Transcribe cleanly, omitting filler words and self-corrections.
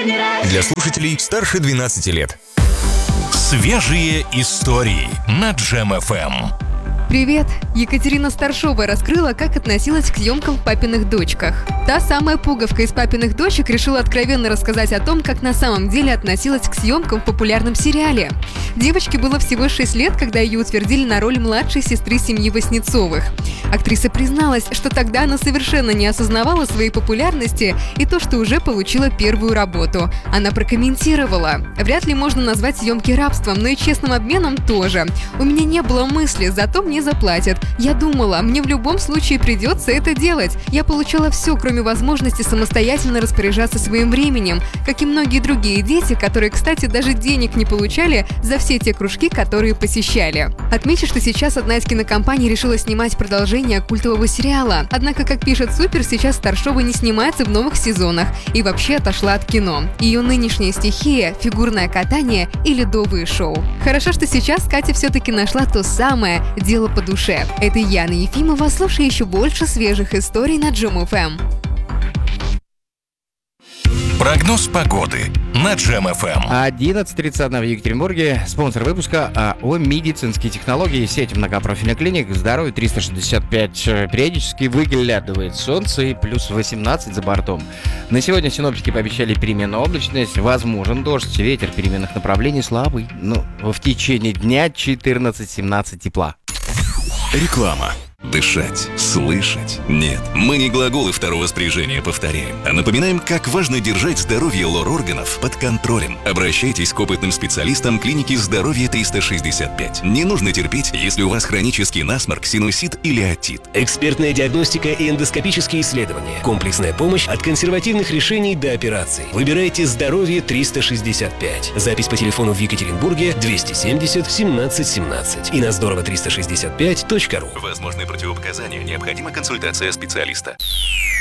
Для слушателей старше 12 лет. Свежие истории на Джем ФМ. Привет! Екатерина Старшова раскрыла, как относилась к съемкам в «Папиных дочках». Та самая пуговка из «Папиных дочек» решила откровенно рассказать о том, как на самом деле относилась к съемкам в популярном сериале. Девочке было всего 6 лет, когда ее утвердили на роль младшей сестры семьи Васнецовых. Актриса призналась, что тогда она совершенно не осознавала своей популярности и то, что уже получила первую работу. Она прокомментировала: «Вряд ли можно назвать съемки рабством, но и честным обменом тоже. У меня не было мысли, зато мне заплатят. Я думала, мне в любом случае придется это делать. Я получала все, кроме возможности самостоятельно распоряжаться своим временем, как и многие другие дети, которые, кстати, даже денег не получали за все те кружки, которые посещали». Отмечу, что сейчас одна из кинокомпаний решила снимать продолжение культового сериала. Однако, как пишет Супер, сейчас Старшова не снимается в новых сезонах и вообще отошла от кино. Ее нынешняя стихия – фигурное катание и ледовые шоу. Хорошо, что сейчас Катя все-таки нашла то самое дело по душе. Это Яна Ефимова. Слушай еще больше свежих историй на Джем ФМ. Прогноз погоды на Джем ФМ. 11:31 в Екатеринбурге. Спонсор выпуска АО «Медицинские технологии». Сеть многопрофильных клиник. Здоровье 365. Периодически выглядывает солнце и плюс 18 за бортом. На сегодня синоптики пообещали переменную облачность. Возможен дождь. Ветер переменных направлений слабый. Но в течение дня 14-17 тепла. Реклама. Дышать, слышать. Нет, мы не глаголы второго спряжения повторяем, а напоминаем, как важно держать здоровье лор-органов под контролем. Обращайтесь к опытным специалистам клиники «Здоровье 365». Не нужно терпеть, если у вас хронический насморк, синусит или отит. Экспертная диагностика и эндоскопические исследования. Комплексная помощь от консервативных решений до операций. Выбирайте «Здоровье 365». Запись по телефону в Екатеринбурге 270 17 17 и на здорово365.ру. Возможны противопоказания, необходима консультация специалиста.